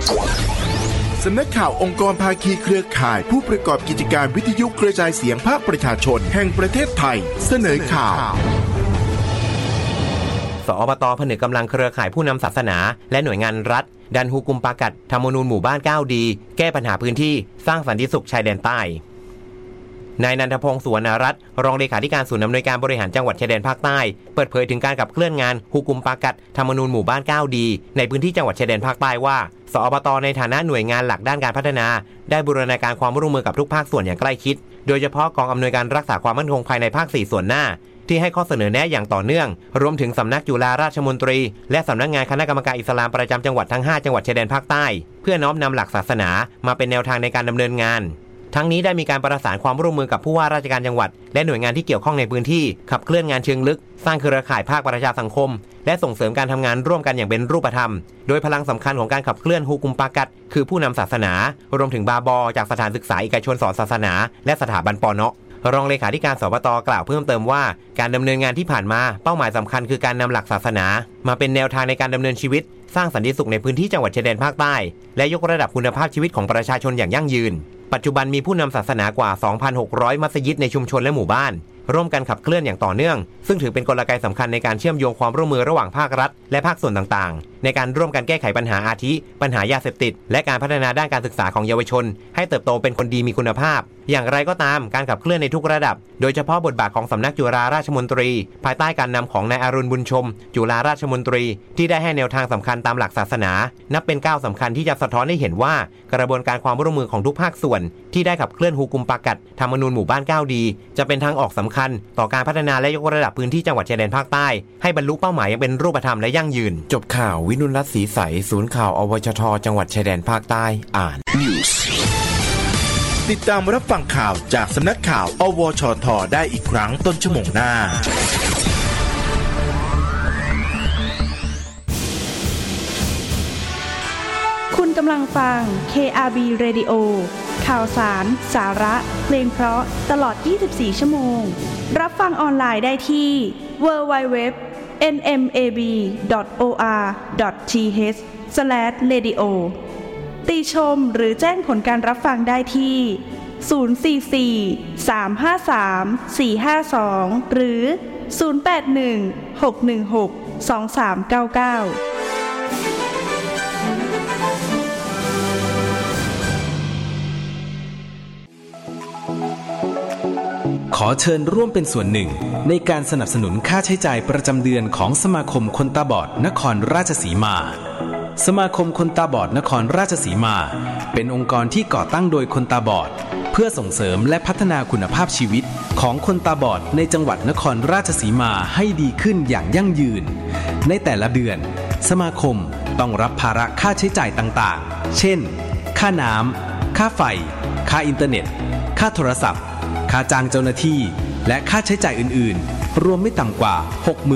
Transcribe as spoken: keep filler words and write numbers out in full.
สำนักข่าวองค์กรภาคีเครือข่ายผู้ประกอบกิจการวิทยุกระจายเสียงภาคประชาชนแห่งประเทศไทยเสนอข่าวสอบต.ผนึกกำลังเครือข่ายผู้นำศาสนาและหน่วยงานรัฐดันฮุกุมปากัดธรรมนูญหมู่บ้านเก้าดีแก้ปัญหาพื้นที่สร้างสันติสุขชายแดนใต้นายนันทพงศ์สุวรรณรัตน์รองเลขาธิการศูนย์อำนวยการบริหารจังหวัดชายแดนภาคใต้เปิดเผยถึงการขับเคลื่อนงานฮุกุมปากัดธรรมนูญหมู่บ้านเก้าดีในพื้นที่จังหวัดชายแดนภาคใต้ว่าสอบต.ในฐานะหน่วยงานหลักด้านการพัฒนาได้บูรณาการความร่วมมือกับทุกภาคส่วนอย่างใกล้ชิดโดยเฉพาะกองอำนวยการรักษาความมั่นคงภายในภาคสี่ส่วนหน้าที่ให้ข้อเสนอแนะอย่างต่อเนื่องรวมถึงสำนักจุฬาราชมนตรีและสำนักงานคณะกรรมการอิสลามประจำจังหวัดทั้งห้าจังหวัดชายแดนภาคใต้เพื่อน้อมนำหลักศาสนามาเป็นแนวทางในการดำเนินงานทั้งนี้ได้มีการประสานความร่วมมือกับผู้ว่าราชการจังหวัดและหน่วยงานที่เกี่ยวข้องในพื้นที่ขับเคลื่อนงานเชิงลึกสร้างเครือข่ายภาคประชาสังคมและส่งเสริมการทำงานร่วมกันอย่างเป็นรูปธรรมโดยพลังสำคัญของการขับเคลื่อนฮุกุมปากัดคือผู้นำศาสนารวมถึงบาบอจากสถานศึกษาเอกชนสอนศาสนาและสถาบันปน.รองเลขาธิการสปต.กล่าวเพิ่มเติมว่าการดำเนินงานที่ผ่านมาเป้าหมายสำคัญคือการนำหลักศาสนามาเป็นแนวทางในการดำเนินชีวิตสร้างสันติสุขในพื้นที่จังหวัดชายแดนภาคใต้และยกระดับคุณภาพชีวิตของประชาชนอย่างยั่งยืนปัจจุบันมีผู้นำศาสนากว่า สองพันหกร้อย มัสยิดในชุมชนและหมู่บ้านร่วมกันขับเคลื่อนอย่างต่อเนื่องซึ่งถือเป็นกลไกสำคัญในการเชื่อมโยงความร่วมมือระหว่างภาครัฐและภาคส่วนต่างๆในการร่วมกันแก้ไขปัญหาอาทิปัญหายาเสพติดและการพัฒนาด้านการศึกษาของเยาวชนให้เติบโตเป็นคนดีมีคุณภาพอย่างไรก็ตามการขับเคลื่อนในทุกระดับโดยเฉพาะบทบาทของสำนักจุฬาราชมนตรีภายใต้การนำของนายอรุณบุญชมจุฬาราชมนตรีที่ได้ให้แนวทางสำคัญตามหลักศาสนานับเป็นก้าวสำคัญที่จะสะท้อนให้เห็นว่ากระบวนการความร่วมมือของทุกภาคส่วนที่ได้ขับเคลื่อนฮุกุมปากัดธรรมนูญหมู่บ้านเก้าดีจะเป็นทางออกสำคัญต่อการพัฒนาและยกระดับพื้นที่จังหวัดชายแดนภาคใต้ให้บรรลุเป้าหมายอย่างเป็นรูปธรรมและยั่งยืนจบข่าววินุรัตน์ศรีใสศูนย์ข่าวอวชทจังหวัดชายแดนภาคใต้อ่านติดตามรับฟังข่าวจากสำนักข่าวอวชทได้อีกครั้งต้นชั่วโมงหน้าคุณกำลังฟัง เค อาร์ บี Radio ข่าวสารสาระเพลงเพราะตลอดยี่สิบสี่ชั่วโมงรับฟังออนไลน์ได้ที่ ดับเบิลยู ดับเบิลยู ดับเบิลยู ดอท เอ็น เอ็ม เอ บี ดอท โอ อาร์ ดอท ที เอช สแลช เรดิโอ ติชมหรือแจ้งผลการรับฟังได้ที่ ศูนย์ สี่ สี่ สาม ห้า สาม สี่ ห้า สอง หรือ ศูนย์ แปด หนึ่ง หก หนึ่ง หก สอง สาม เก้า เก้าขอเชิญร่วมเป็นส่วนหนึ่งในการสนับสนุนค่าใช้จ่ายประจำเดือนของสมาคมคนตาบอดนครราชสีมาสมาคมคนตาบอดนครราชสีมาเป็นองค์กรที่ก่อตั้งโดยคนตาบอดเพื่อส่งเสริมและพัฒนาคุณภาพชีวิตของคนตาบอดในจังหวัดนครราชสีมาให้ดีขึ้นอย่างยั่งยืนในแต่ละเดือนสมาคมต้องรับภาระค่าใช้จ่ายต่างๆเช่นค่าน้ำค่าไฟค่าอินเทอร์เน็ตค่าโทรศัพท์ค่าจ้างเจ้าหน้าที่และค่าใช้จ่ายอื่นๆรวมไม่ต่ำกว่า หกหมื่น